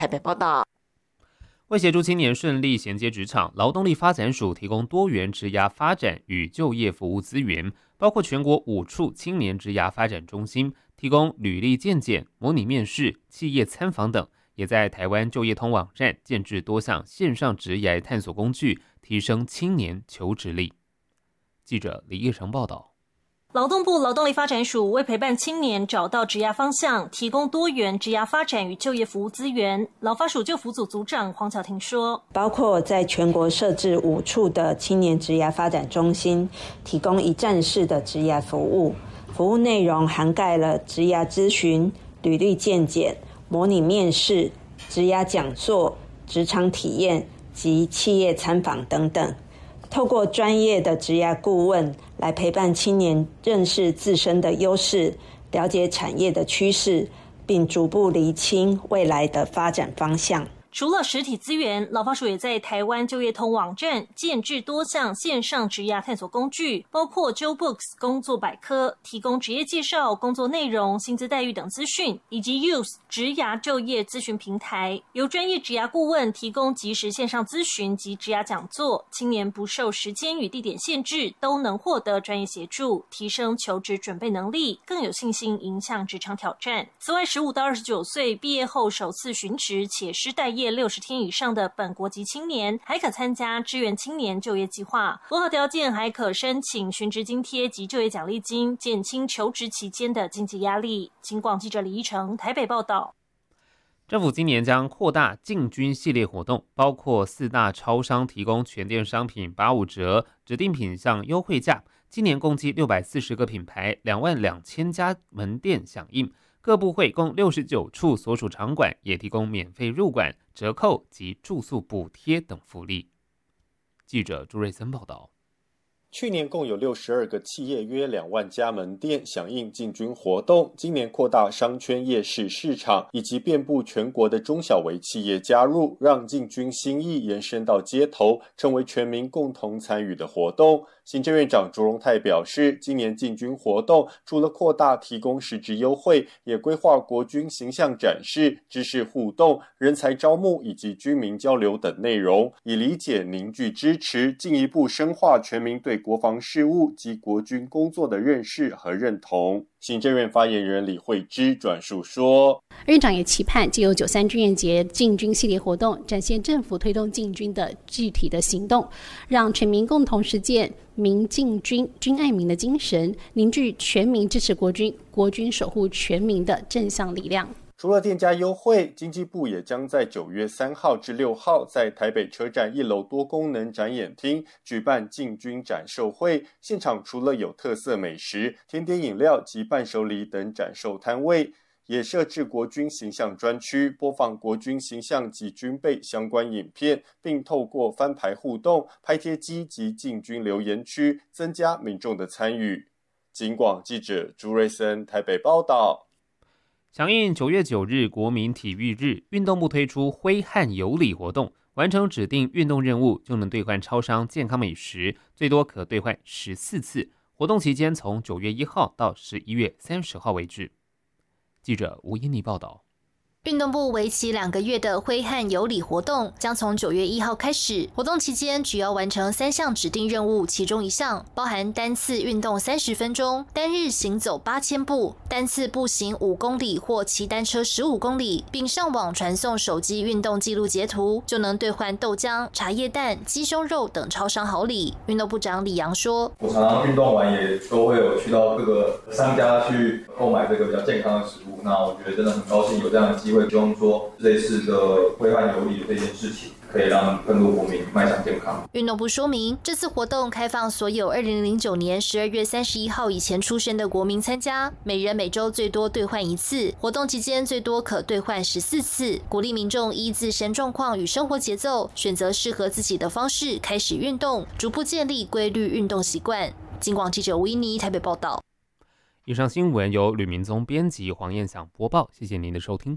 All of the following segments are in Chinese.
台北报道。 为协助青年顺利衔接职场，劳动力发展署提供多元职涯发展与就业服务资源，包括全国5处青年职涯发展中心，提供履历健检、模拟面试、企业参访等，也在台湾就业通网站建置多项线上职涯探索工具，提升青年求职力。记者李义成报道。 劳动部劳动力发展署为陪伴青年找到职涯方向，提供多元职涯发展与就业服务资源。劳发署就服组组长黄巧婷说， 包括在全国设置5处的青年职涯发展中心，提供一站式的职涯服务，服务内容涵盖了职涯咨询、履历健检、模拟面试、职涯讲座、职场体验及企业参访等等。透过专业的职涯顾问来陪伴青年认识自身的优势，了解产业的趋势，并逐步厘清未来的发展方向。 除了实体资源，劳发署也在台湾就业通网站建置多项线上职涯探索工具，包括 JobBooks 工作百科，提供职业介绍、工作内容、薪资待遇等资讯，以及 Youth 职涯就业咨询平台，由专业职涯顾问提供即时线上咨询及职涯讲座，青年不受时间与地点限制，都能获得专业协助，提升求职准备能力，更有信心迎向职场挑战。此外，15到29岁毕业后首次寻职且失待业60天以上的本国籍青年，还可参加支援青年就业计划，符合条件还可申请寻职津贴及就业奖励金，减轻求职期间的经济压力。警广记者李依成台北报道。 政府今年将扩大进军系列活动，包括4大超商提供全店商品85折，指定品项优惠价。今年共计640个品牌，22000家门店响应。各部会共69处所属场馆也提供免费入馆、折扣及住宿补贴等福利。记者朱瑞森报道。 去年共有62个企业约2万家门店响应进军活动，今年扩大商圈夜市市场，以及遍布全国的中小微企业加入，让进军心意延伸到街头，成为全民共同参与的活动。行政院长卓荣泰表示，今年进军活动除了扩大提供实质优惠，也规划国军形象展示、知识互动、人才招募以及军民交流等内容，以理解、凝聚支持，进一步深化全民对国防事务及国军工作的认识和认同。行政院发言人李惠芝转述说， 院长也期盼藉由93军演节进军系列活动，展现政府推动进军的具体的行动，让全民共同实践民进军、军爱民的精神，凝聚全民支持国军、国军守护全民的正向力量。 除了店家优惠，经济部也将在9月3号至6号在台北车站1楼多功能展演厅举办进军展售会，现场除了有特色美食、甜点饮料及伴手礼等展售摊位，也设置国军形象专区，播放国军形象及军备相关影片，并透过翻牌互动、拍贴机及进军留言区，增加民众的参与。警广记者朱瑞森台北报道。 响应9月9日国民体育日，运动部推出挥汗有礼活动，完成指定运动任务就能兑换超商健康美食，最多可兑换14次。活动期间从9月1号到11月30号为止。记者吴英妮报道。 运动部为期2个月的挥汗有礼活动将从9月1号开始，活动期间只要完成3项指定任务，其中1项包含单次运动30分钟、单日行走8000步、单次步行5公里或骑单车15公里，并上网传送手机运动记录截图，就能兑换豆浆、茶叶蛋、鸡胸肉等超商好礼。运动部长李阳说：“ 我常常运动完也都会有去到各个商家去购买这个比较健康的食物，那我觉得真的很高兴有这样的机会。希望说类似的挥汗有礼的这件事情，可以让更多国民迈向健康。” 运动部说明，这次活动开放所有2009年12月31号以前出生的国民参加，每人每周最多兑换1次，活动期间最多可兑换14次，鼓励民众依自身状况与生活节奏，选择适合自己的方式开始运动，逐步建立规律运动习惯。警广记者吴依妮台北报道。 以上新闻由吕明宗编辑，黄燕祥播报，谢谢您的收听。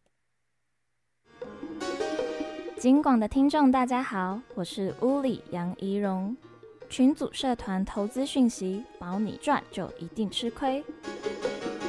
警广的听众大家好，我是乌里杨怡蓉。群组社团投资讯息，保你赚就一定吃亏。